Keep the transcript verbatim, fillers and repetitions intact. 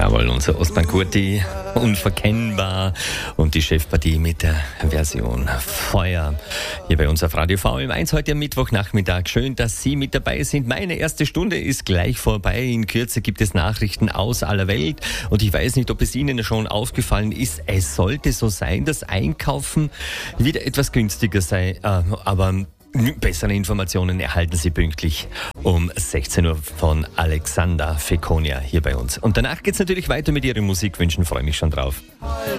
Jawohl, unser Ostbahn Kurti, unverkennbar, und die Chefpartie mit der Version Feuer. Hier bei uns auf Radio V M eins heute am Mittwochnachmittag. Schön, dass Sie mit dabei sind. Meine erste Stunde ist gleich vorbei. In Kürze gibt es Nachrichten aus aller Welt. Und ich weiß nicht, ob es Ihnen schon aufgefallen ist, es sollte so sein, dass Einkaufen wieder etwas günstiger sei. Aber bessere Informationen erhalten Sie pünktlich um sechzehn Uhr von Alexander Fekonia hier bei uns. Und danach geht's natürlich weiter mit Ihren Musikwünschen, freue mich schon drauf.